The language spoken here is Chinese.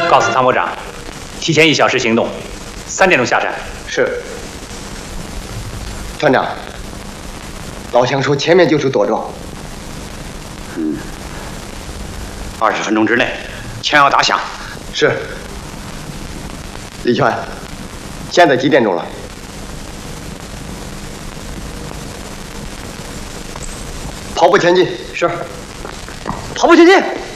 告诉参谋长，提前1小时行动，3点钟下山。 是。团长，老乡说前面就是垛庄。 20分钟之内，枪要打响。 是。李全，现在几点钟了？跑步前进。 是。跑步前进。